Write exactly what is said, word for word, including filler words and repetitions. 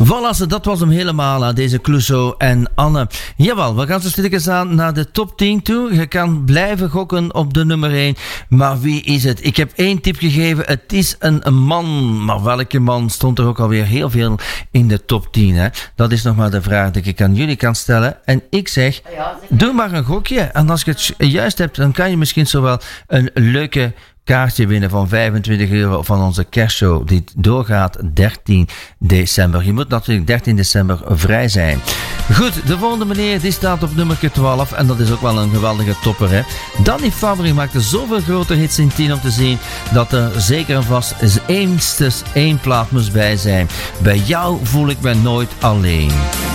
Voilà, dat was hem helemaal, deze Clouseau en Anne. Jawel, we gaan zo stilletjes aan naar de top tien toe. Je kan blijven gokken op de nummer één. Maar wie is het? Ik heb één tip gegeven. Het is een man. Maar welke man stond er ook alweer heel veel in de top tien? Hè? Dat is nog maar de vraag die ik aan jullie kan stellen. En ik zeg, doe maar een gokje. En als je het juist hebt, dan kan je misschien zo wel een leuke kaartje winnen van vijfentwintig euro van onze kerstshow die doorgaat dertien december. Je moet natuurlijk dertien december vrij zijn. Goed, de volgende meneer die staat op nummer twaalf en dat is ook wel een geweldige topper. Hè? Danny Fabry maakte zoveel grote hits in tien om te zien dat er zeker en vast eens één plaat moest bij zijn. Bij jou voel ik me nooit alleen.